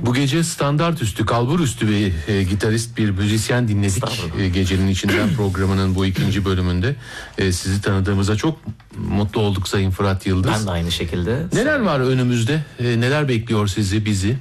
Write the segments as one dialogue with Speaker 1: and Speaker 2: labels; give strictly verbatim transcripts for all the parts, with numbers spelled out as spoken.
Speaker 1: Bu gece standart üstü, kalbur üstü bir e, gitarist, bir müzisyen dinledik. E, gecenin içinden programının bu ikinci bölümünde. E, sizi tanıdığımıza çok mutlu olduk Sayın Fırat Yıldız.
Speaker 2: Ben de aynı şekilde.
Speaker 1: Neler var önümüzde? E, neler bekliyor sizi, bizi?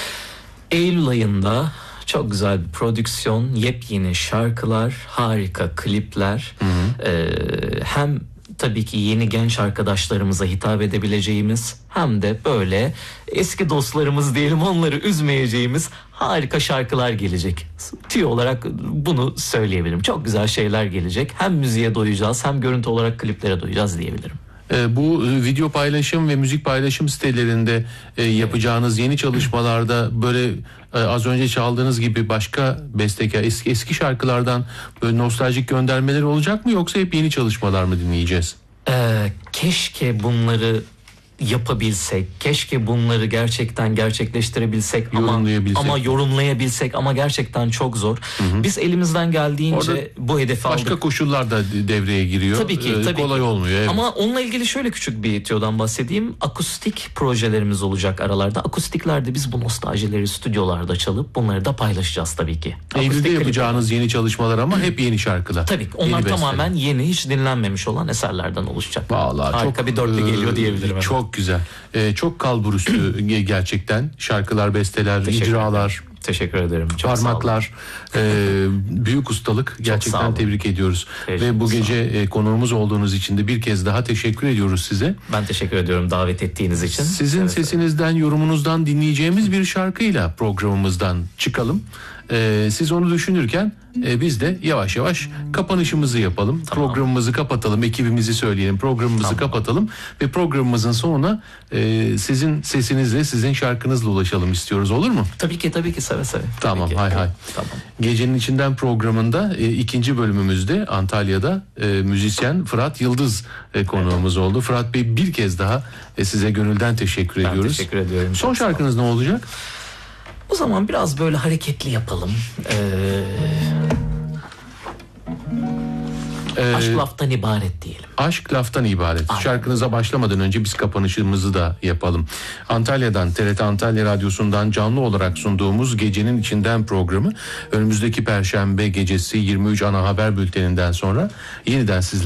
Speaker 2: Eylül ayında çok güzel bir prodüksiyon, yepyeni şarkılar, harika klipler. Hı hı. E, hem tabii ki yeni genç arkadaşlarımıza hitap edebileceğimiz, hem de böyle eski dostlarımız diyelim, onları üzmeyeceğimiz harika şarkılar gelecek. Tüyo olarak bunu söyleyebilirim. Çok güzel şeyler gelecek. Hem müziğe doyacağız, hem görüntü olarak kliplere doyacağız diyebilirim.
Speaker 1: E, bu video paylaşım ve müzik paylaşım sitelerinde e, yapacağınız yeni çalışmalarda böyle e, az önce çaldığınız gibi başka bestekar, eski, eski şarkılardan böyle nostaljik göndermeler olacak mı, yoksa hep yeni çalışmalar mı dinleyeceğiz?
Speaker 2: Ee, keşke bunları yapabilsek, keşke bunları gerçekten gerçekleştirebilsek ama ama yorumlayabilsek, ama gerçekten çok zor. Hı hı. Biz elimizden geldiğince orada bu hedefi aldık.
Speaker 1: Başka koşullar da devreye giriyor.
Speaker 2: Tabii ki, tabii
Speaker 1: kolay
Speaker 2: ki.
Speaker 1: olmuyor. Evet.
Speaker 2: Ama onunla ilgili şöyle küçük bir tüyodan bahsedeyim. Akustik projelerimiz olacak aralarda. Akustiklerde biz bu nostaljileri stüdyolarda çalıp bunları da paylaşacağız tabii ki.
Speaker 1: Eylül'de yapacağınız yeni çalışmalar ama hep yeni şarkılar.
Speaker 2: Tabii ki. Onlar yeni tamamen besteler. Yeni, hiç dinlenmemiş olan eserlerden oluşacak.
Speaker 1: Vallahi
Speaker 2: harika
Speaker 1: çok,
Speaker 2: bir dörtlü geliyor diyebilirim.
Speaker 1: Çok güzel. Ee, çok kalbur üstü gerçekten. Şarkılar, besteler,
Speaker 2: Teşekkür
Speaker 1: icralar.
Speaker 2: Ederim. Teşekkür ederim. Çok
Speaker 1: parmaklar, e, büyük ustalık. Gerçekten tebrik ediyoruz. Teşekkür Ve bu gece e, konuğumuz olduğunuz için de bir kez daha teşekkür ediyoruz size.
Speaker 2: Ben teşekkür ediyorum davet ettiğiniz için.
Speaker 1: Sizin evet, sesinizden, yorumunuzdan dinleyeceğimiz bir şarkıyla programımızdan çıkalım. Ee, siz onu düşünürken e, biz de yavaş yavaş kapanışımızı yapalım. Tamam. Programımızı kapatalım, ekibimizi söyleyelim, programımızı tamam. kapatalım ve programımızın sonuna e, sizin sesinizle, sizin şarkınızla ulaşalım istiyoruz, olur mu?
Speaker 2: Tabii ki, tabii ki, seve seve.
Speaker 1: Tamam, hay hay. Tamam. Gecenin içinden programında e, ikinci bölümümüzde Antalya'da e, müzisyen Fırat Yıldız e, konuğumuz evet. oldu. Fırat Bey, bir kez daha e, size gönülden teşekkür ben ediyoruz.
Speaker 2: Teşekkür ediyorum.
Speaker 1: Son şarkınız ne olacak?
Speaker 2: O zaman biraz böyle hareketli yapalım. Ee, ee, aşk laftan ibaret diyelim.
Speaker 1: Aşk laftan ibaret. Aynen. Şarkınıza başlamadan önce biz kapanışımızı da yapalım. Antalya'dan, T R T Antalya Radyosu'ndan canlı olarak sunduğumuz Gecenin İçinden programı önümüzdeki Perşembe gecesi yirmi üç ana haber bülteninden sonra yeniden sizlerle